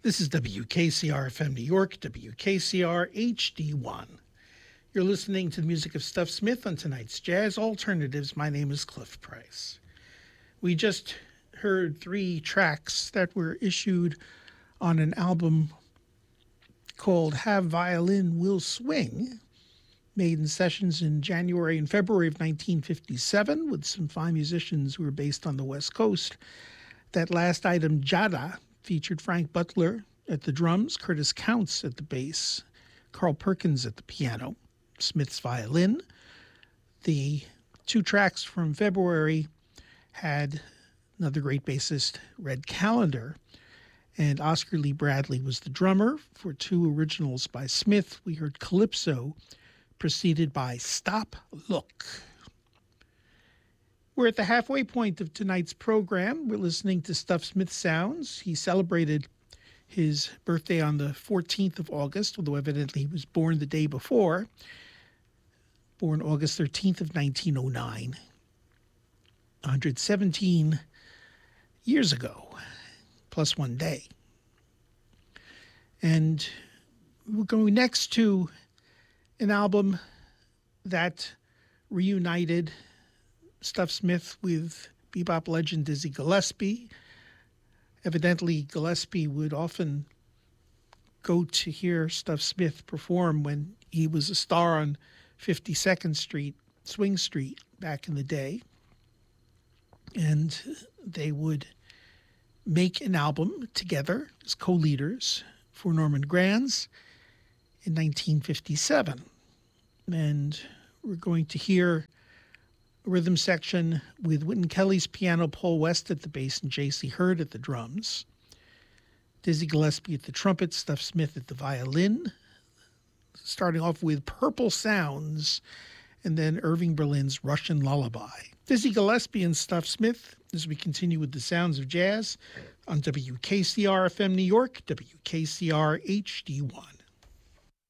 This is WKCR-FM New York, WKCR HD1. You're listening to the music of Stuff Smith on tonight's Jazz Alternatives. My name is Cliff Price. We just heard 3 tracks that were issued on an album called Have Violin Will Swing, made in sessions in January and February of 1957 with some fine musicians who were based on the West Coast. That last item, Jada, featured Frank Butler at the drums, Curtis Counts at the bass, Carl Perkins at the piano, Smith's violin. The 2 tracks from February had another great bassist, Red Callender, and Oscar Lee Bradley was the drummer. For 2 originals by Smith, we heard Calypso, preceded by Stop, Look. We're at the halfway point of tonight's program. We're listening to Stuff Smith Sounds. He celebrated his birthday on the 14th of August, although evidently he was born the day before. Born August 13th of 1909, 117 years ago, plus 1 day. And we're going next to an album that reunited Stuff Smith with bebop legend Dizzy Gillespie. Evidently, Gillespie would often go to hear Stuff Smith perform when he was a star on 52nd Street, Swing Street, back in the day. And they would make an album together as co-leaders for Norman Granz in 1957. And we're going to hear a rhythm section with Wynton Kelly's piano, Paul West at the bass, and J.C. Hurd at the drums. Dizzy Gillespie at the trumpet, Stuff Smith at the violin. Starting off with Purple Sounds, and then Irving Berlin's Russian Lullaby. Dizzy Gillespie and Stuff Smith as we continue with the sounds of jazz on WKCR-FM New York, WKCR HD1.